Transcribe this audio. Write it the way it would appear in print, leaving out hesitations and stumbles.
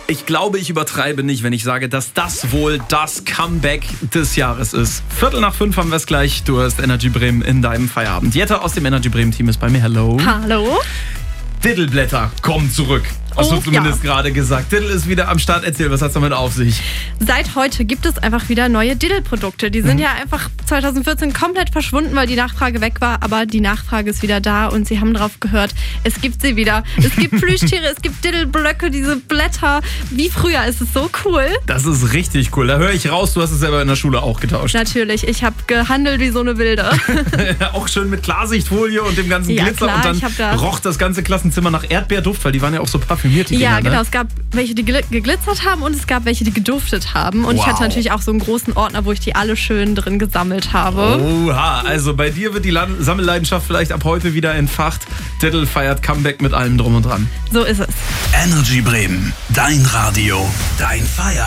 Ich glaube, ich übertreibe nicht, wenn ich sage, dass das wohl das Comeback des Jahres ist. 4:45 haben wir es gleich. Du hörst Energy Bremen in deinem Feierabend. Jette aus dem Energy Bremen Team ist bei mir. Hello. Hallo. Diddleblätter kommen zurück. Hast du zumindest gerade gesagt. Diddle ist wieder am Start. Erzähl, was hat's damit auf sich? Seit heute gibt es einfach wieder neue Diddle-Produkte. Die sind ja einfach 2014 komplett verschwunden, weil die Nachfrage weg war. Aber die Nachfrage ist wieder da und sie haben drauf gehört. Es gibt sie wieder. Es gibt Plüschtiere, es gibt Diddle-Blöcke, diese Blätter. Wie früher, es ist so cool. Das ist richtig cool. Da höre ich raus, du hast es selber in der Schule auch getauscht. Natürlich, ich habe gehandelt wie so eine Wilde. Auch schön mit Klarsichtfolie und dem ganzen Glitzer. Klar, und dann roch das ganze Klassenzimmer nach Erdbeerduft, weil die waren ja auch so parfümiert. Ja, genau. Es gab welche, die geglitzert haben und es gab welche, die geduftet haben. Und ich hatte natürlich auch so einen großen Ordner, wo ich die alle schön drin gesammelt habe. Oha, also bei dir wird die Sammelleidenschaft vielleicht ab heute wieder entfacht. Diddle feiert Comeback mit allem drum und dran. So ist es. Energy Bremen, dein Radio, dein Feierabend.